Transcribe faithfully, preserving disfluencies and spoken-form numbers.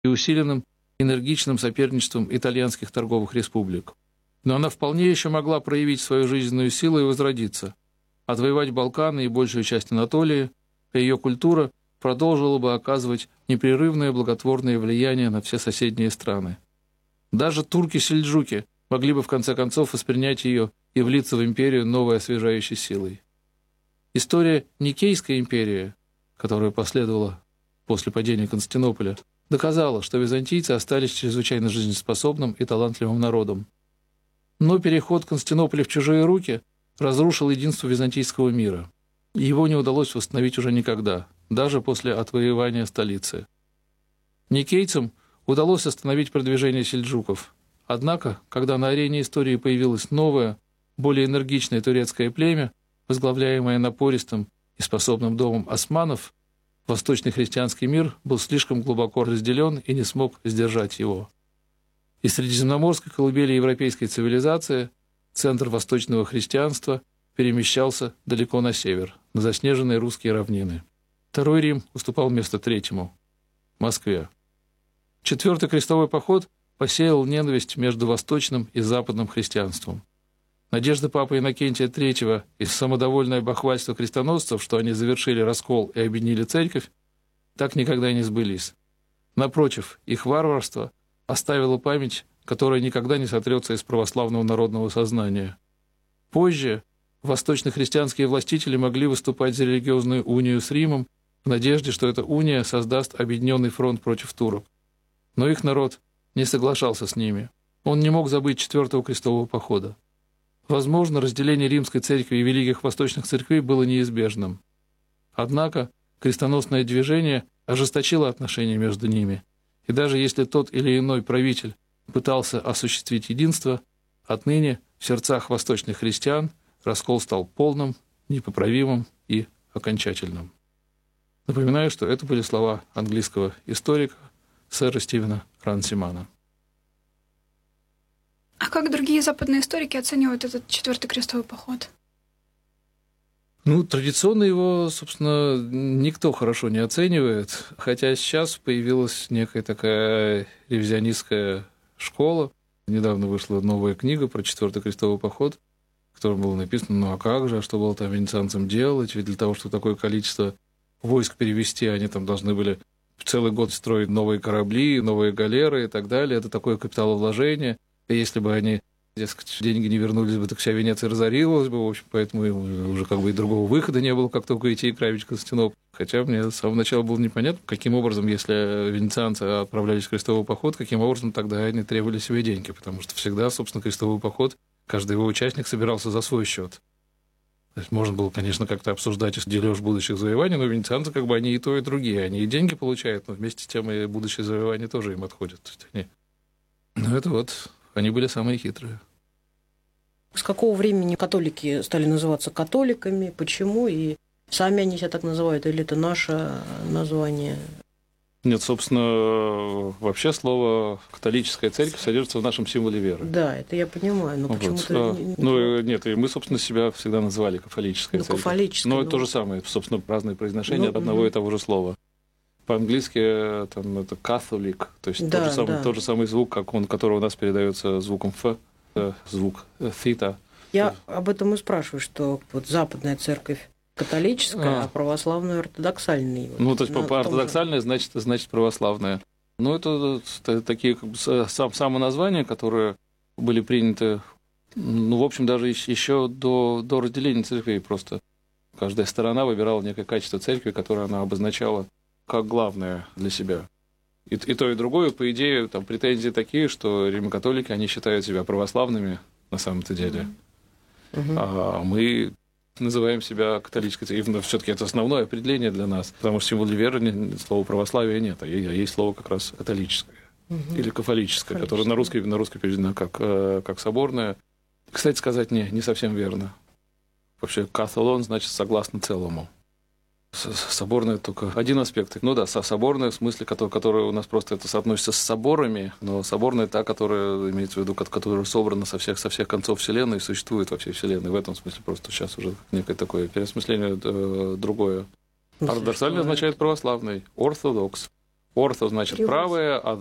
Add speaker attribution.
Speaker 1: и усиленным энергичным соперничеством итальянских торговых республик. Но она вполне еще могла проявить свою жизненную силу и возродиться, отвоевать Балканы и большую часть Анатолии, а ее культура продолжила бы оказывать непрерывное благотворное влияние на все соседние страны. Даже турки-сельджуки могли бы в конце концов воспринять ее и влиться в империю новой освежающей силой. История Никейской империи, которая последовала после падения Константинополя, доказала, что византийцы остались чрезвычайно жизнеспособным и талантливым народом. Но переход Константинополя в чужие руки разрушил единство византийского мира. Его не удалось восстановить уже никогда, даже после отвоевания столицы. Никейцам удалось остановить продвижение сельджуков. Однако, когда на арене истории появилось новое, более энергичное турецкое племя, возглавляемое напористым и способным домом османов, восточный христианский мир был слишком глубоко разделен и не смог сдержать его. Из средиземноморской колыбели европейской цивилизации центр восточного христианства перемещался далеко на север, на заснеженные русские равнины. Второй Рим уступал место третьему – Москве. Четвертый крестовый поход посеял ненависть между восточным и западным христианством. Надежда папы Иннокентия третьего и самодовольное бахвальство крестоносцев, что они завершили раскол и объединили церковь, так никогда и не сбылись. Напротив, их варварство оставило память, которая никогда не сотрется из православного народного сознания. Позже восточно-христианские властители могли выступать за религиозную унию с Римом в надежде, что эта уния создаст объединенный фронт против турок. Но их народ не соглашался с ними. Он не мог забыть Четвертого крестового похода. Возможно, разделение римской церкви и великих восточных церквей было неизбежным. Однако крестоносное движение ожесточило отношения между ними, и даже если тот или иной правитель пытался осуществить единство, отныне в сердцах восточных христиан раскол стал полным, непоправимым и окончательным. Напоминаю, что это были слова английского историка сэра Стивена Рансимана.
Speaker 2: А как другие западные историки оценивают этот Четвертый крестовый поход?
Speaker 1: Ну, традиционно его, собственно, никто хорошо не оценивает, хотя сейчас появилась некая такая ревизионистская школа. Недавно вышла новая книга про Четвертый крестовый поход, в которой было написано, ну а как же, а что было там венецианцам делать, ведь для того, чтобы такое количество войск перевести, они там должны были целый год строить новые корабли, новые галеры и так далее, это такое капиталовложение. И если бы они, дескать, деньги не вернулись бы, так вся Венеция разорилась бы, в общем, поэтому уже как бы и другого выхода не было, как только идти и грабить Константинополь. Хотя мне с самого начала было непонятно, каким образом, если венецианцы отправлялись в крестовый поход, каким образом тогда они требовали себе деньги, потому что всегда, собственно, крестовый поход, каждый его участник собирался за свой счет. То есть можно было, конечно, как-то обсуждать дележ будущих завоеваний, но венецианцы, как бы, они и то, и другие. Они и деньги получают, но вместе с тем и будущие завоевания тоже им отходят. То есть они... Ну, это вот... Они были самые хитрые.
Speaker 3: С какого времени католики стали называться католиками? Почему? И сами они себя так называют? Или это наше название?
Speaker 1: Нет, собственно, вообще слово «католическая церковь» содержится в нашем символе веры.
Speaker 3: Да, это я понимаю, но
Speaker 1: вот.
Speaker 3: почему-то...
Speaker 1: А, ну, нет, и мы, собственно, себя всегда называли католической
Speaker 3: ну,
Speaker 1: церковью.
Speaker 3: Кафолической,
Speaker 1: но
Speaker 3: ну...
Speaker 1: это то же самое, собственно, разные произношения ну, одного угу. и того же слова. По-английски там, это Catholic, то есть да, тот, же самый, да. тот же самый звук, как он, который у нас передается звуком «ф», звук «θ».
Speaker 3: Я об этом и спрашиваю, что вот западная церковь католическая, а, а православная ортодоксальная. Вот,
Speaker 1: ну, то есть ортодоксальная же... значит, значит православная. Ну, это, это такие как бы, сам, самоназвания, которые были приняты, ну, в общем, даже еще до, до разделения церквей просто. Каждая сторона выбирала некое качество церкви, которое она обозначала как главное для себя. И, и то, и другое, по идее, там претензии такие, что римокатолики, они считают себя православными на самом-то деле. Mm-hmm. А мы называем себя католической церковью. И все-таки это основное определение для нас, потому что в символе веры слова православия нет, а есть слово как раз католическое. Mm-hmm. Или кафолическое, которое на русский, на русский переведено как, как соборное. Кстати сказать, не, не совсем верно. Вообще, католон значит согласно целому. Соборная только один аспект. Ну да, соборная в смысле, которая, которая у нас просто это соотносится с соборами, но соборная та, которая имеется в виду, которая собрана со всех, со всех концов Вселенной и существует во всей Вселенной. В этом смысле просто сейчас уже некое такое переосмысление э, другое. Ортодоксальный означает православный, ортодокс. Орто значит
Speaker 2: Левый.
Speaker 1: правое, а